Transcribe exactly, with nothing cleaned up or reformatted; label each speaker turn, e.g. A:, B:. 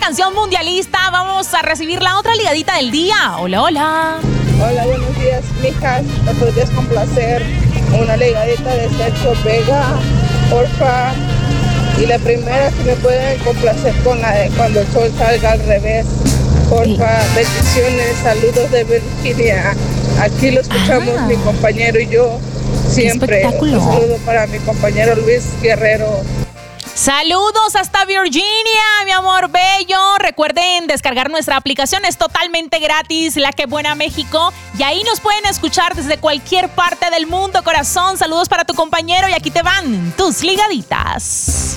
A: canción mundialista, vamos a recibir la otra ligadita del día. Hola, hola.
B: Hola, buenos días, mijas. ¿Me podrías complacer una ligadita de Sergio Vega, porfa? Y la primera, si me pueden complacer con la de Cuando el sol salga al revés, porfa. Bendiciones, saludos de Virginia. Aquí lo escuchamos
A: Ah.
B: mi compañero y yo siempre. Un saludo para mi compañero Luis Guerrero.
A: Saludos hasta Virginia, mi amor bello. Recuerden descargar nuestra aplicación, es totalmente gratis, La Que Buena México. Y ahí nos pueden escuchar desde cualquier parte del mundo, corazón. Saludos para tu compañero y aquí te van tus ligaditas.